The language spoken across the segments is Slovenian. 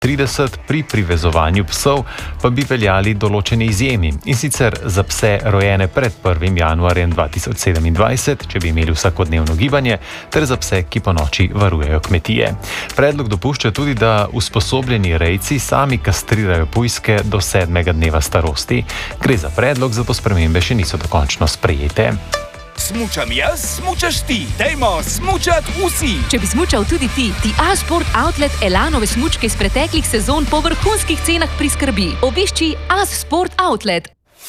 30, pri privezovanju psov pa bi veljali določene izjemi, in sicer za pse rojene pred 1. januarjem 2027, če bi imeli vsakodnevno gibanje, ter za pse, ki po noči varujejo kmetije. Predlog dopušča tudi, da usposobljeni rejci sami kastrirajo pujske do 7. dneva starosti. Gre za predlog, zato spremembe še niso dokončno sprejete. Smučam jaz, smučaš ti, dajmo smučat vsi! Če bi smučal tudi ti A-Sport Outlet Elanove smučke iz preteklih sezon po vrhunskih cenah priskrbi. Obišči A-Sport Outlet.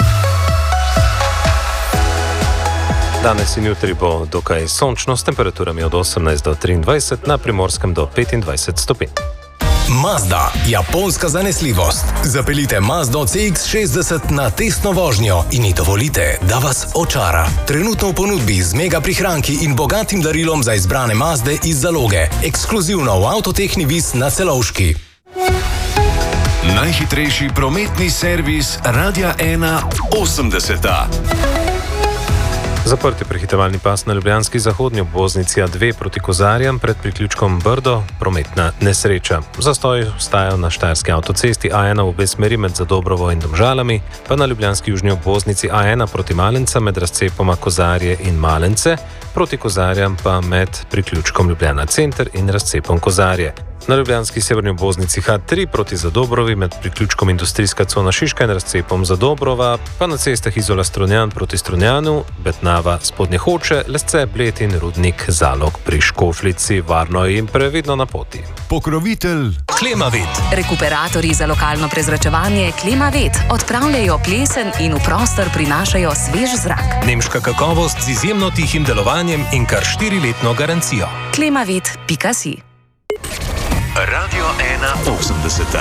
Danes in jutri bo dokaj sončno s temperaturami od 18 do 23, na Primorskem do 25 stopinj. Mazda, japonska zanesljivost. Zapeljite Mazdo CX-60 na testno vožnjo in ji dovolite, da vas očara. Trenutno v ponudbi z mega prihranki in bogatim darilom za izbrane Mazde iz zaloge. Ekskluzivno v Avtotehni Vis na Celovški. Najhitrejši prometni servis Radia 1 80. Zaprti prehitevalni pas na ljubljanski zahodnji obvoznici A2 proti Kozarjam pred priključkom Brdo, prometna nesreča. Zastoj ostajajo na štajerski avtocesti A1 v obe smeri med Zadobrovo in Domžalami, pa na ljubljanski južni obvoznici A1 proti Malenca med razcepoma Kozarje in Malence, proti Kozarjam pa med priključkom Ljubljana Center in razcepom Kozarje. Na ljubljanski severni obvoznici H3 proti Zadobrovi med priključkom Industrijska cona Šiška in razcepom Zadobrova, pa na cestah Izola Strunjan proti Strunjanu, Betnava Spodnje Hoče, Lesce, Bled in Rudnik Zalog pri Škofljici. Varno in previdno na poti. Pokrovitelj Klimavet. Rekuperatorji za lokalno prezračevanje Klimavet odpravljajo plesen in v prostor prinašajo svež zrak. Nemška kakovost z izjemno tihim delovanjem in kar 4-letno garancijo. Klimavet.si. Radio 1 80.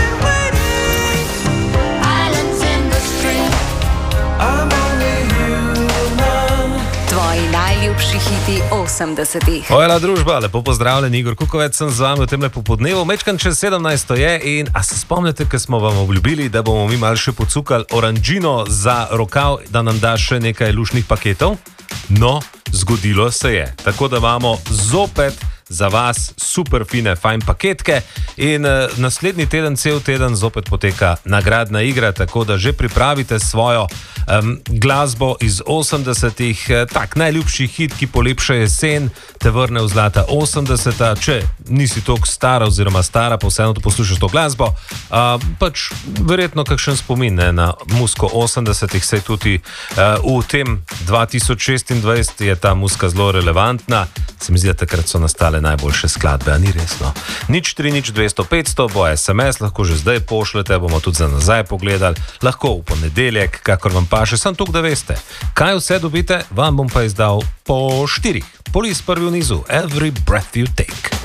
Tvoji najljubši hiti 80-ih. Ojla družba, lepo pozdravljen, Igor Kukovec sem z vami v tem lepo podnevu. Mečkan čez 17 je in a se spomnite, ker smo vam obljubili, da bomo mi malo še pocukali oranžino za rokav, da nam da še nekaj lušnih paketov? No, zgodilo se je. Tako da imamo zopet za vas super fine, fajn paketke in naslednji teden, cel teden zopet poteka nagradna igra, tako da že pripravite svojo glasbo iz 80-ih, tak najljubši hit, ki polepša jesen, te vrne v zlata 80-ta, če nisi toliko stara oziroma stara, pa vseeno poslušaš to glasbo, pač verjetno kakšen spomin na muziko 80-ih, saj tudi v tem 2026 je ta muzika zelo relevantna. Se mi zdi, da takrat so nastale najboljše skladbe, a ni resno. 030 200 500 bo SMS, lahko že zdaj pošljete, bomo tudi za nazaj pogledali, lahko v ponedeljek, kakor vam paše, samo tukaj, da veste. Kaj vse dobite, vam bom pa izdal po 4. Police prvi v nizu, Every Breath You Take.